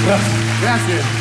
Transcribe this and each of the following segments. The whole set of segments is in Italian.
Grazie.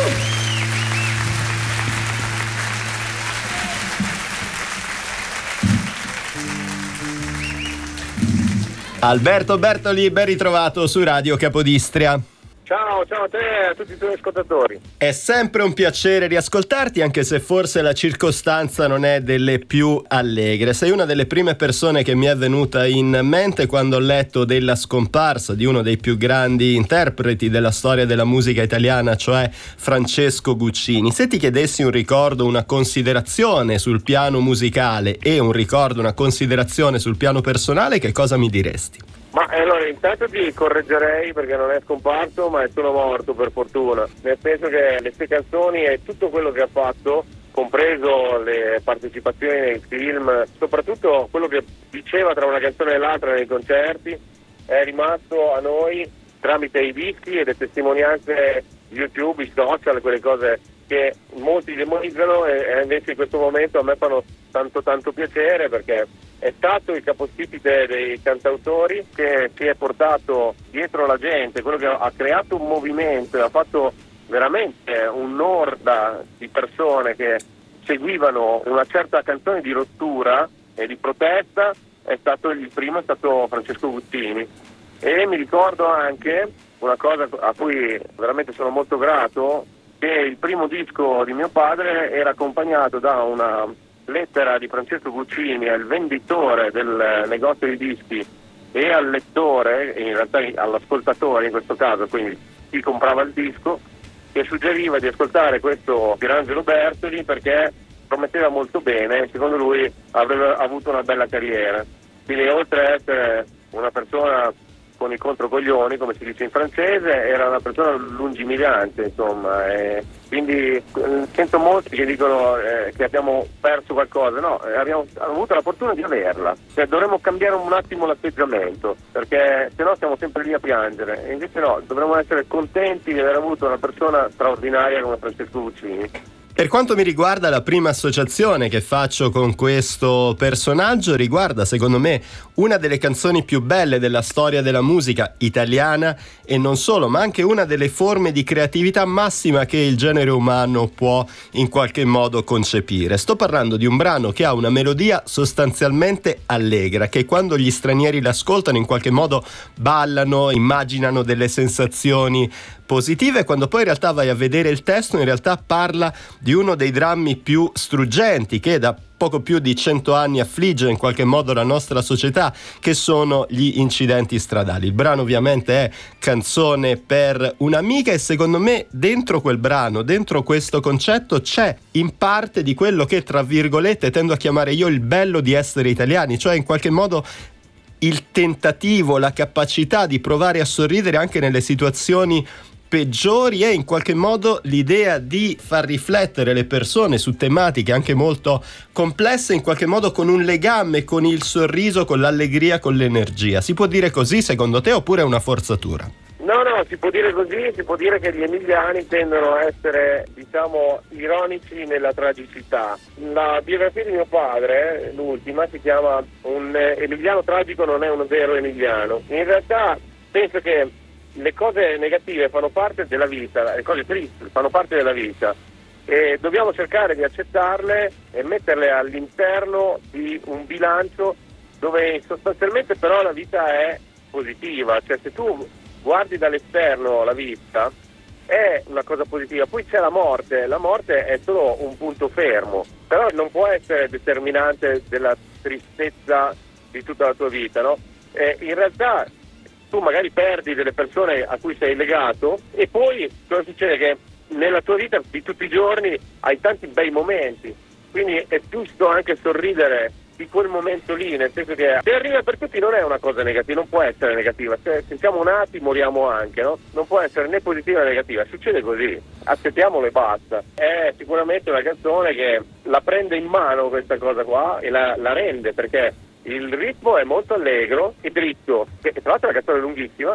Alberto Bertoli, ben ritrovato su Radio Capodistria. Ciao a te e a tutti i tuoi ascoltatori. È sempre un piacere riascoltarti, anche se forse la circostanza non è delle più allegre. Sei una delle prime persone che mi è venuta in mente quando ho letto della scomparsa di uno dei più grandi interpreti della storia della musica italiana, cioè Francesco Guccini. Se ti chiedessi un ricordo, una considerazione sul piano musicale e un ricordo, una considerazione sul piano personale, che cosa mi diresti? Ma allora intanto ti correggerei perché non è scomparso ma è solo morto, per fortuna, nel senso che le sue canzoni e tutto quello che ha fatto, compreso le partecipazioni nei film, soprattutto quello che diceva tra una canzone e l'altra nei concerti, è rimasto a noi tramite i dischi e le testimonianze YouTube, i social, quelle cose che molti demonizzano e invece in questo momento a me fanno tanto piacere, perché è stato il capostipite dei cantautori che si è portato dietro la gente, quello che ha creato un movimento e ha fatto veramente un'orda di persone che seguivano una certa canzone di rottura e di protesta. È stato il primo, è stato Francesco Guccini. E mi ricordo anche una cosa a cui veramente sono molto grato, che il primo disco di mio padre era accompagnato da una lettera di Francesco Guccini al venditore del negozio di dischi e al lettore, in realtà all'ascoltatore in questo caso, quindi chi comprava il disco, che suggeriva di ascoltare questo Pierangelo Bertoli perché prometteva molto bene, secondo lui avrebbe avuto una bella carriera. Quindi oltre ad essere una persona con i controcoglioni, come si dice in francese, era una persona lungimirante, insomma, e quindi sento molti che dicono che abbiamo perso qualcosa. No, abbiamo avuto la fortuna di averla, cioè dovremmo cambiare un attimo l'atteggiamento, perché sennò siamo sempre lì a piangere, e invece no, dovremmo essere contenti di aver avuto una persona straordinaria come Francesco Guccini. Per quanto mi riguarda, la prima associazione che faccio con questo personaggio riguarda, secondo me, una delle canzoni più belle della storia della musica italiana e non solo, ma anche una delle forme di creatività massima che il genere umano può in qualche modo concepire. Sto parlando di un brano che ha una melodia sostanzialmente allegra, che quando gli stranieri l'ascoltano in qualche modo ballano, immaginano delle sensazioni positive. Quando poi in realtà vai a vedere il testo, in realtà parla di uno dei drammi più struggenti che da poco più di 100 anni affligge in qualche modo la nostra società, che sono gli incidenti stradali. Il brano ovviamente è Canzone per un'amica, e secondo me dentro quel brano, dentro questo concetto, c'è in parte di quello che, tra virgolette, tendo a chiamare io il bello di essere italiani, cioè in qualche modo il tentativo, la capacità di provare a sorridere anche nelle situazioni peggiori, e in qualche modo l'idea di far riflettere le persone su tematiche anche molto complesse, in qualche modo con un legame con il sorriso, con l'allegria, con l'energia. Si può dire così secondo te, oppure è una forzatura? No, si può dire così, si può dire che gli emiliani tendono a essere, diciamo, ironici nella tragicità. La biografia di mio padre, l'ultima, si chiama Un emiliano tragico non è un vero emiliano. In realtà penso che le cose negative fanno parte della vita, le cose tristi fanno parte della vita, e dobbiamo cercare di accettarle e metterle all'interno di un bilancio dove sostanzialmente però la vita è positiva. Cioè, se tu guardi dall'esterno la vita è una cosa positiva, poi c'è la morte è solo un punto fermo, però non può essere determinante della tristezza di tutta la tua vita, no? In realtà tu magari perdi delle persone a cui sei legato, e poi cosa succede? Che nella tua vita di tutti i giorni hai tanti bei momenti, quindi è giusto anche sorridere di quel momento lì, nel senso che se arriva per tutti non è una cosa negativa, non può essere negativa. Se siamo nati moriamo anche, no? Non può essere né positiva né negativa, succede così, accettiamolo e basta. È sicuramente una canzone che la prende in mano questa cosa qua e la rende, perché il ritmo è molto allegro e dritto, che tra l'altro è una canzone lunghissima,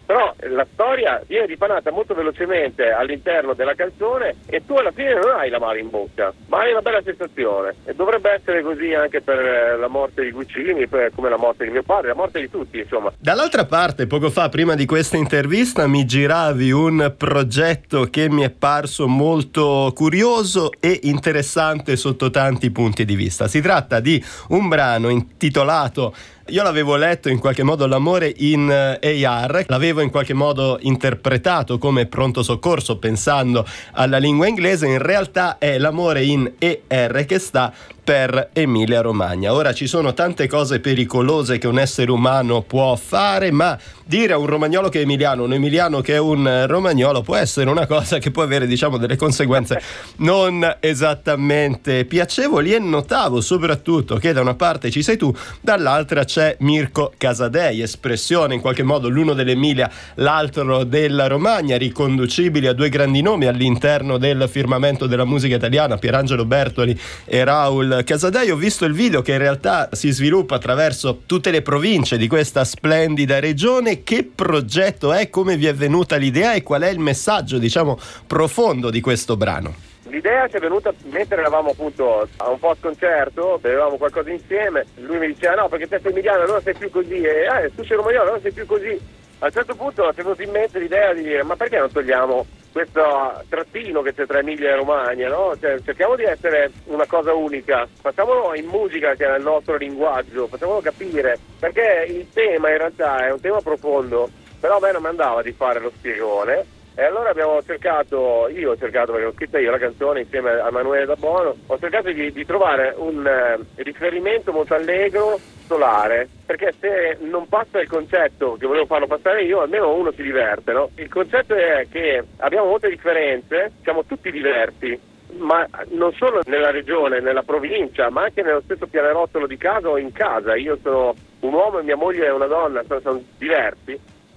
però la storia viene dipanata molto velocemente all'interno della canzone e tu alla fine non hai l'amaro in bocca, ma hai una bella sensazione, e dovrebbe essere così anche per la morte di Guccini, come la morte di mio padre, la morte di tutti, insomma. Dall'altra parte, poco fa, prima di questa intervista, mi giravi un progetto che mi è parso molto curioso e interessante sotto tanti punti di vista. Si tratta di un brano intitolato, io l'avevo letto in qualche modo, L'amore in AR, l'avevo in qualche modo interpretato come pronto soccorso pensando alla lingua inglese, in realtà è L'amore in ER, che sta per Emilia Romagna. Ora, ci sono tante cose pericolose che un essere umano può fare, ma dire a un romagnolo che è emiliano, un emiliano che è un romagnolo, può essere una cosa che può avere, diciamo, delle conseguenze non esattamente piacevoli. E notavo soprattutto che da una parte ci sei tu, dall'altra c'è Mirko Casadei, espressione in qualche modo l'uno dell'Emilia, l'altro della Romagna, riconducibili a due grandi nomi all'interno del firmamento della musica italiana, Pierangelo Bertoli e Raul Casadei. Ho visto il video che in realtà si sviluppa attraverso tutte le province di questa splendida regione. Che progetto è? Come vi è venuta l'idea e qual è il messaggio, diciamo, profondo di questo brano? L'idea ci è venuta mentre eravamo appunto a un post concerto, bevevamo qualcosa insieme, lui mi diceva no perché te sei emiliano allora sei più così, e tu sei romagnolo allora sei più così. A un certo punto ci è venuta in mente l'idea di dire ma perché non togliamo questo trattino che c'è tra Emilia e Romagna, no? Cioè, cerchiamo di essere una cosa unica, facciamolo in musica che è il nostro linguaggio, facciamolo capire, perché il tema in realtà è un tema profondo, però a me non mi andava di fare lo spiegone. E allora io ho cercato perché l'ho scritta io la canzone insieme a Emanuele Da Bono, ho cercato di trovare un riferimento molto allegro, solare, perché se non passa il concetto che volevo farlo passare io, almeno uno si diverte, no? Il concetto è che abbiamo molte differenze, siamo tutti diversi, ma non solo nella regione, nella provincia, ma anche nello stesso pianerottolo di casa o in casa. Io sono un uomo e mia moglie è una donna, sono diversi.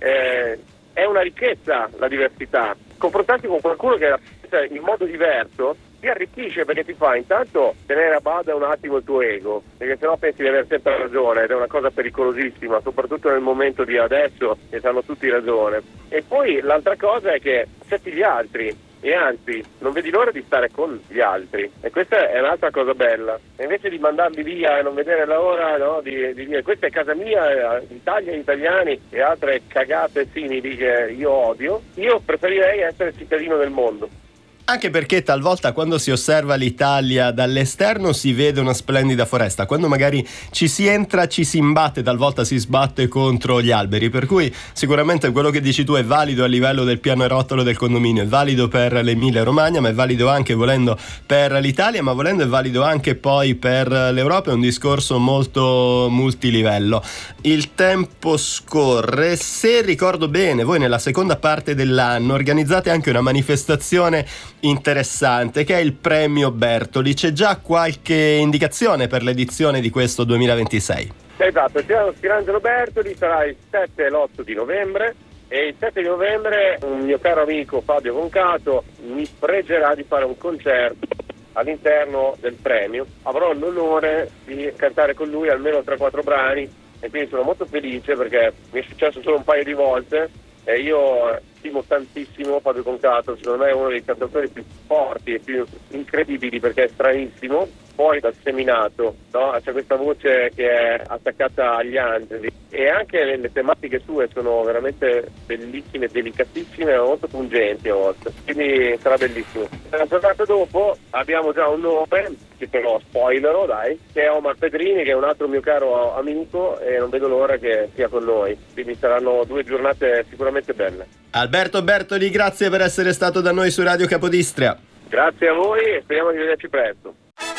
È una ricchezza la diversità. Confrontarsi con qualcuno che la pensa in modo diverso ti arricchisce, perché ti fa intanto tenere a bada un attimo il tuo ego, perché sennò pensi di avere sempre ragione ed è una cosa pericolosissima, soprattutto nel momento di adesso che hanno tutti ragione. E poi l'altra cosa è che accetti gli altri e anzi non vedi l'ora di stare con gli altri, e questa è un'altra cosa bella. E invece di mandarli via e non vedere l'ora, no, di dire questa è casa mia, l'Italia, gli italiani e altre cagate simili che io odio, io preferirei essere cittadino del mondo. Anche perché talvolta quando si osserva l'Italia dall'esterno si vede una splendida foresta, quando magari ci si entra ci si imbatte, talvolta si sbatte contro gli alberi, per cui sicuramente quello che dici tu è valido a livello del pianerottolo del condominio, è valido per l'Emilia Romagna, ma è valido anche, volendo, per l'Italia, ma volendo è valido anche poi per l'Europa. È un discorso molto multilivello. Il tempo scorre, se ricordo bene voi nella seconda parte dell'anno organizzate anche una manifestazione interessante che è il premio Bertoli. C'è già qualche indicazione per l'edizione di questo 2026? Esatto, il Pierangelo Bertoli sarà il 7 e l'8 di novembre, e il 7 di novembre un mio caro amico Fabio Concato mi pregerà di fare un concerto all'interno del premio. Avrò l'onore di cantare con lui almeno 3-4 brani e quindi sono molto felice perché mi è successo solo un paio di volte e io stimo tantissimo Fabio Concato, secondo me è uno dei cantautori più forti e più incredibili perché è stranissimo, poi dal seminato, no? C'è questa voce che è attaccata agli angeli e anche le tematiche sue sono veramente bellissime, delicatissime e molto pungenti a volte, quindi sarà bellissimo. La giornata dopo abbiamo già un nome, che però spoilerò dai, che è Omar Pedrini, che è un altro mio caro amico e non vedo l'ora che sia con noi, quindi saranno 2 giornate sicuramente belle. Alberto Bertoli, grazie per essere stato da noi su Radio Capodistria. Grazie a voi e speriamo di vederci presto.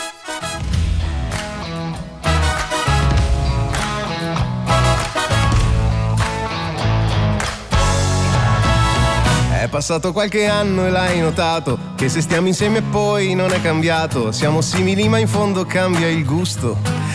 È passato qualche anno e l'hai notato che se stiamo insieme poi non è cambiato. Siamo simili ma in fondo cambia il gusto.